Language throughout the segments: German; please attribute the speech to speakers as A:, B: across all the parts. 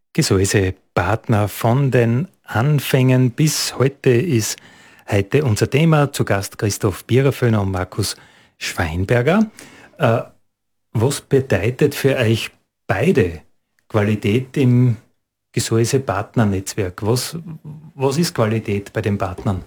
A: Gesäusepartner von den Anfängen bis heute ist heute unser Thema. Zu Gast Christoph Biererföhner und Markus Schweinberger. Was bedeutet für euch beide Qualität im Gesäusepartnernetzwerk? Was ist Qualität bei den Partnern?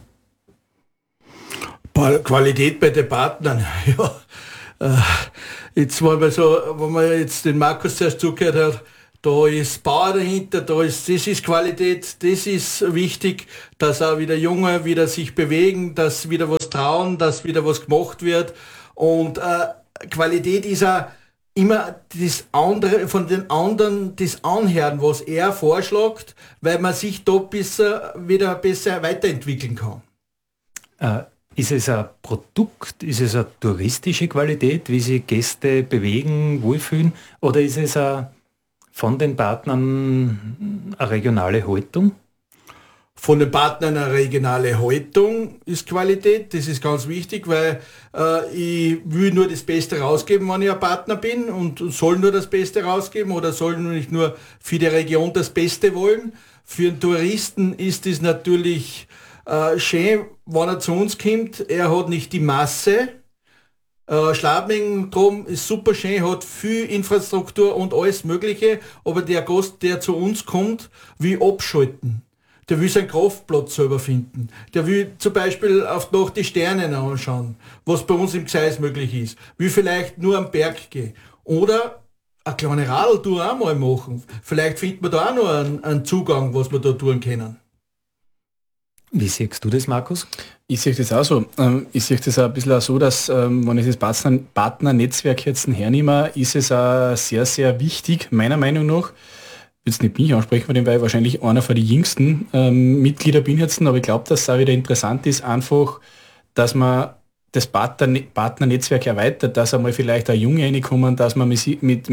B: Qualität bei den Partnern, ja. Jetzt war mal so, wenn man jetzt den Markus zuerst zugehört hat, da ist Bauer dahinter, das ist Qualität, das ist wichtig, dass auch wieder Junge wieder sich bewegen, dass wieder was trauen, dass wieder was gemacht wird. Und Qualität ist auch immer das andere, von den anderen das Anhören, was er vorschlägt, weil man sich da wieder besser weiterentwickeln kann.
A: Ist es ein Produkt, ist es eine touristische Qualität, wie sich Gäste bewegen, wohlfühlen, oder ist es von den Partnern eine regionale Haltung?
B: Von den Partnern eine regionale Haltung ist Qualität, das ist ganz wichtig, weil ich will nur das Beste rausgeben, wenn ich ein Partner bin, und soll nur das Beste rausgeben oder soll nicht nur für die Region das Beste wollen. Für einen Touristen ist es natürlich schön, wenn er zu uns kommt. Er hat nicht die Masse. Schladming drum ist super schön, hat viel Infrastruktur und alles Mögliche, aber der Gast, der zu uns kommt, will abschalten. Der will seinen Kraftplatz selber finden. Der will zum Beispiel auf die Nacht die Sterne anschauen, was bei uns im Gseis möglich ist. Will vielleicht nur am Berg gehen. Oder eine kleine Radeltour auch mal machen. Vielleicht findet man da auch noch einen Zugang, was wir da tun können.
A: Wie siehst du das, Markus?
C: Ich sehe das auch so. Ich sehe das auch ein bisschen auch so, dass, wenn ich das Partnernetzwerk jetzt hernehme, ist es auch sehr, sehr wichtig, meiner Meinung nach. Ich will jetzt nicht mich ansprechen, weil ich wahrscheinlich einer von den jüngsten Mitglieder bin jetzt, aber ich glaube, dass es auch wieder interessant ist, einfach, dass man das Partnernetzwerk erweitert, dass einmal vielleicht auch Junge reinkommen, dass man mit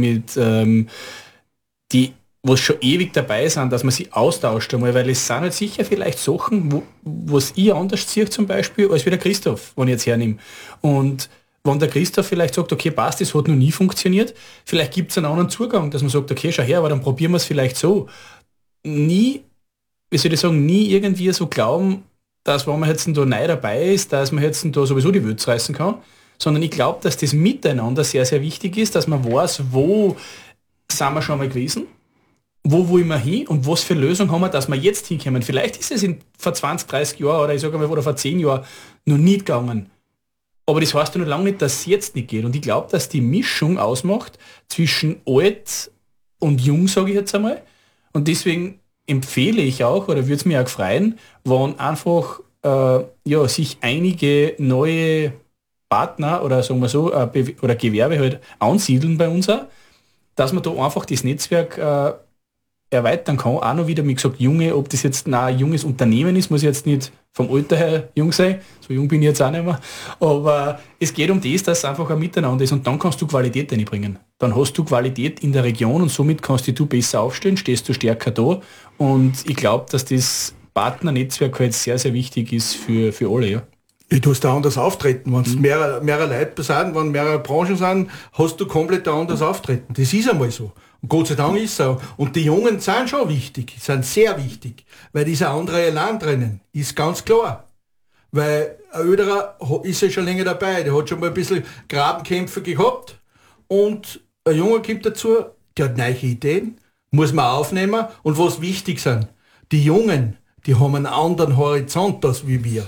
C: die was schon ewig dabei sind, dass man sie austauscht einmal, weil es sind halt sicher vielleicht Sachen, was ich anders ziehe zum Beispiel, als wie der Christoph, wenn ich jetzt hernehme. Und wenn der Christoph vielleicht sagt, okay, passt, das hat noch nie funktioniert, vielleicht gibt es einen anderen Zugang, dass man sagt, okay, schau her, aber dann probieren wir es vielleicht so. Nie, wie soll ich sagen, nie irgendwie so glauben, dass wenn man jetzt da neu dabei ist, dass man jetzt da sowieso die Welt reißen kann, sondern ich glaube, dass das Miteinander sehr, sehr wichtig ist, dass man weiß, wo sind wir schon mal gewesen, wo wollen wir hin und was für Lösung haben wir, dass wir jetzt hinkommen. Vielleicht ist es vor 20, 30 Jahren oder ich sage mal oder vor 10 Jahren noch nie gegangen. Aber das heißt ja noch lange nicht, dass es jetzt nicht geht. Und ich glaube, dass die Mischung ausmacht zwischen alt und jung, sage ich jetzt einmal. Und deswegen empfehle ich auch, oder würde es mich auch freuen, wenn einfach sich einige neue Partner oder sagen wir so, oder Gewerbe halt ansiedeln bei uns auch, dass man da einfach das Netzwerk erweitern kann, auch noch wieder, wie gesagt, Junge, ob das jetzt ein junges Unternehmen ist, muss jetzt nicht vom Alter her jung sein, so jung bin ich jetzt auch nicht mehr, aber es geht um das, dass es einfach ein Miteinander ist und dann kannst du Qualität reinbringen. Dann hast du Qualität in der Region und somit kannst du besser aufstellen, stehst du stärker da und ich glaube, dass das Partnernetzwerk halt sehr, sehr wichtig ist für alle, ja.
B: Du hast da anders auftreten, wenn es mehrere Leute sind, wenn mehrere Branchen sind, hast du komplett anders auftreten. Das ist einmal so. Und Gott sei Dank ist es so. Und die Jungen sind schon wichtig, sind sehr wichtig, weil dieser andere Elan drinnen ist ganz klar. Weil ein Öderer ist ja schon länger dabei, der hat schon mal ein bisschen Grabenkämpfe gehabt und ein Junge kommt dazu, der hat neue Ideen, muss man aufnehmen und was wichtig sind, die Jungen, die haben einen anderen Horizont als wie wir.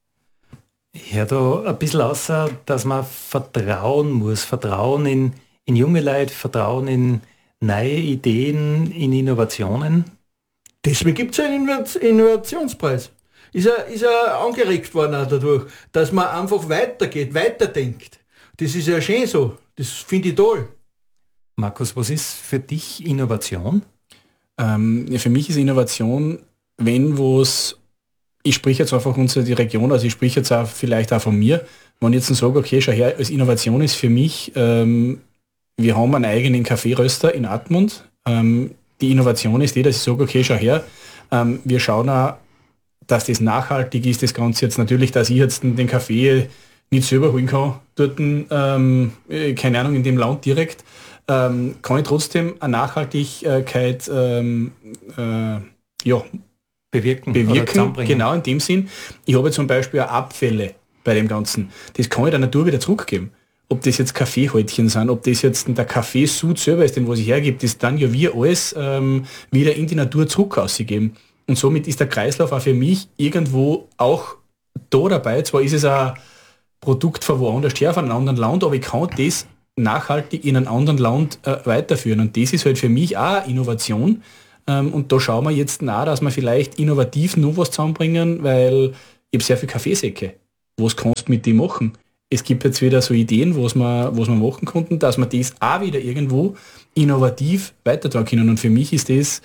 A: Ich höre da ein bisschen außer, dass man vertrauen muss. Vertrauen in junge Leute, Vertrauen in neue Ideen, in Innovationen.
B: Deswegen gibt es einen Innovationspreis. Ist ja angeregt worden auch dadurch, dass man einfach weitergeht, weiterdenkt. Das ist ja schön so. Das finde ich toll.
A: Markus, was ist für dich Innovation?
C: Für mich ist Innovation, ich spreche jetzt einfach die Region, also ich spreche jetzt auch vielleicht auch von mir, wenn ich jetzt sage, okay, schau her, als Innovation ist für mich, wir haben einen eigenen Kaffeeröster in Admont. Die Innovation ist dass ich sage, okay, schau her, wir schauen auch, dass das nachhaltig ist, das Ganze jetzt natürlich, dass ich jetzt den Kaffee nicht selber holen kann, dort, keine Ahnung, in dem Land direkt, kann ich trotzdem eine Nachhaltigkeit
A: bewirken,
C: genau in dem Sinn. Ich habe zum Beispiel auch Abfälle bei dem Ganzen. Das kann ich der Natur wieder zurückgeben. Ob das jetzt Kaffeehäutchen sind, ob das jetzt der Kaffeesud selber ist, den was ich hergebe, das dann ja wir alles wieder in die Natur zurück ausgegeben. Und somit ist der Kreislauf auch für mich irgendwo auch da dabei. Zwar ist es ein Produkt von woanders her, von einem anderen Land, aber ich kann das nachhaltig in einem anderen Land weiterführen. Und das ist halt für mich auch eine Innovation. Und da schauen wir jetzt nach, dass wir vielleicht innovativ noch was zusammenbringen, weil ich habe sehr viele Kaffeesäcke. Was kannst du mit dem machen? Es gibt jetzt wieder so Ideen, was wir machen konnten, dass wir das auch wieder irgendwo innovativ weitertragen können. Und für mich ist das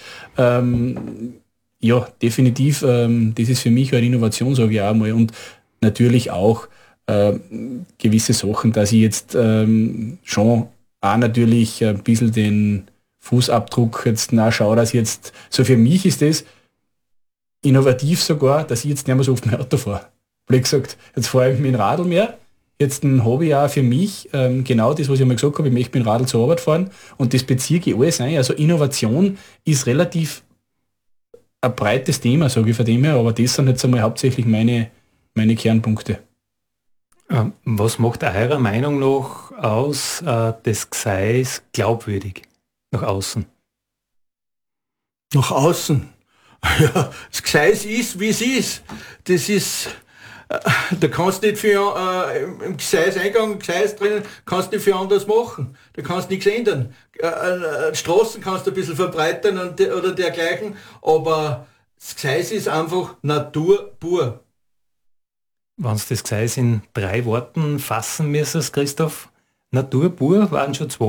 C: definitiv, das ist für mich eine Innovation, sage ich auch mal. Und natürlich auch gewisse Sachen, dass ich jetzt schon auch natürlich ein bisschen den Fußabdruck jetzt nachschaue, dass jetzt, so für mich ist das innovativ sogar, dass ich jetzt nicht mehr so oft mein Auto fahre. Blöd gesagt, jetzt fahre ich mit dem Radl mehr. Jetzt ein Hobby auch für mich, genau das, was ich mal gesagt habe, ich möchte mit dem Radl zur Arbeit fahren und das beziehe ich alles ein. Also Innovation ist relativ ein breites Thema, sage ich von dem her, aber das sind jetzt einmal hauptsächlich meine Kernpunkte.
A: Was macht eurer Meinung nach aus das Gseis glaubwürdig nach außen?
B: Nach außen? Ja, das Gseis ist, wie es ist. Das ist, da kannst du nicht viel im Gseiseingang, im Gseis drinnen, kannst du nicht viel anders machen. Da kannst du nichts ändern. Straßen kannst du ein bisschen verbreitern oder dergleichen, aber das Gseis ist einfach Natur pur.
A: Wenn du das Gseis in 3 Worten fassen müsstest, Christoph, Natur pur waren schon 2.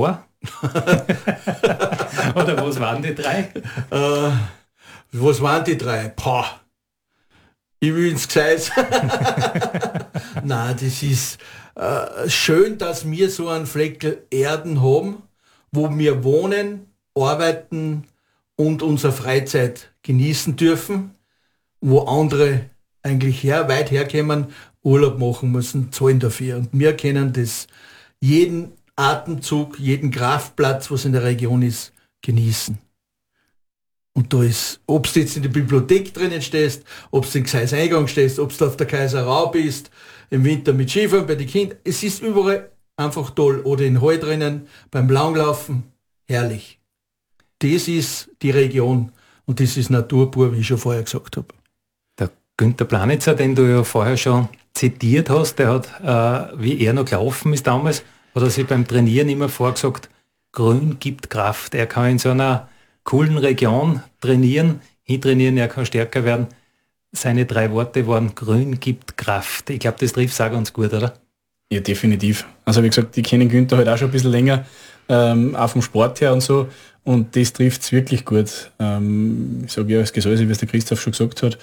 A: Oder was waren die 3?
B: Was waren die 3? Pah. Ich will ins Gseis. Nein, das ist schön, dass wir so einen Fleckel Erden haben, wo wir wohnen, arbeiten und unsere Freizeit genießen dürfen, wo andere eigentlich weit herkommen, Urlaub machen müssen, zahlen dafür. Und wir können das jeden Atemzug, jeden Kraftplatz, was in der Region ist, genießen. Und da ist, ob du jetzt in der Bibliothek drinnen stehst, ob du in den Gseiseingang stehst, ob du auf der Kaiserau bist, im Winter mit Skifahren bei den Kindern, es ist überall einfach toll. Oder in Hall drinnen, beim Langlaufen, herrlich. Das ist die Region und das ist Natur pur, wie ich schon vorher gesagt habe.
A: Der Günther Planitzer, den du ja vorher schon zitiert hast, der hat, wie er noch gelaufen ist damals, hat er sich beim Trainieren immer vorgesagt, Grün gibt Kraft. Er kann in so einer coolen Region trainieren, hintrainieren, er kann stärker werden. Seine 3 Worte waren, Grün gibt Kraft. Ich glaube, das trifft es auch ganz gut, oder?
C: Ja, definitiv. Also wie gesagt, ich kenne Günther halt auch schon ein bisschen länger, auch vom Sport her und so. Und das trifft es wirklich gut. Ich sage ja, das Gesäuse, wie es der Christoph schon gesagt hat,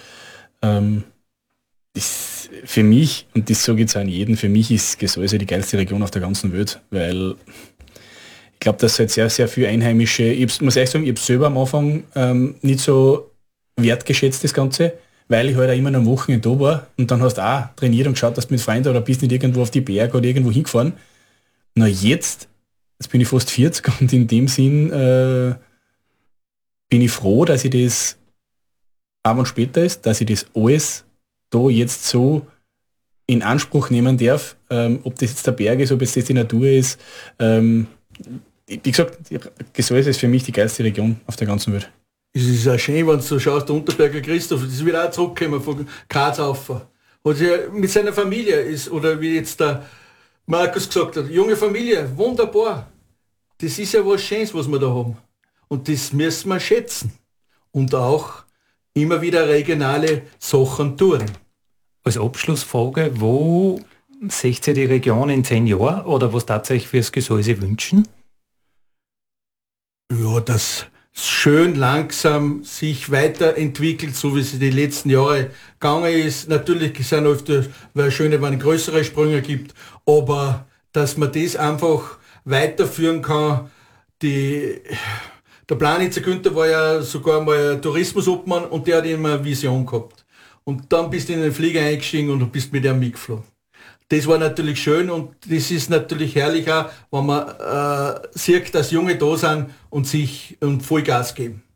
C: das für mich, und das sage ich jetzt auch an jeden, für mich ist Gesäuse die geilste Region auf der ganzen Welt, weil ich glaube, dass halt sehr, sehr viele Einheimische, ich muss ehrlich sagen, ich habe selber am Anfang nicht so wertgeschätzt das Ganze, weil ich halt auch immer noch am Wochenende da war und dann hast du auch trainiert und geschaut, dass du mit Freunden oder bist nicht irgendwo auf die Berge oder irgendwo hingefahren. Na jetzt bin ich fast 40 und in dem Sinn bin ich froh, dass ich das auch und später ist, dass ich das alles da jetzt so in Anspruch nehmen darf, ob das jetzt der Berg ist, ob es jetzt die Natur ist. Wie gesagt, Gesäuse ist für mich die geilste Region auf der ganzen Welt.
B: Es ist auch schön, wenn du so schaust, der Unterberger Christoph, das ist wieder auch zurückgekommen von Graz auf. Hat sich mit seiner Familie ist, oder wie jetzt der Markus gesagt hat, junge Familie, wunderbar. Das ist ja was Schönes, was wir da haben. Und das müssen wir schätzen. Und auch immer wieder regionale Sachen tun.
A: Als Abschlussfrage, wo seht ihr die Region in 10 Jahren oder was tatsächlich fürs Gesäuse wünschen?
B: Ja, dass es schön langsam sich weiterentwickelt, so wie es die letzten Jahre gegangen ist. Natürlich sind öfter, wäre schön, wenn es größere Sprünge gibt, aber dass man das einfach weiterführen kann. Der Planitzer Günther war ja sogar mal Tourismusobmann und der hat immer eine Vision gehabt. Und dann bist du in den Flieger eingestiegen und bist mit ihm mitgeflogen. Das war natürlich schön und das ist natürlich herrlich auch, wenn man sieht, dass Junge da sind und sich Vollgas geben.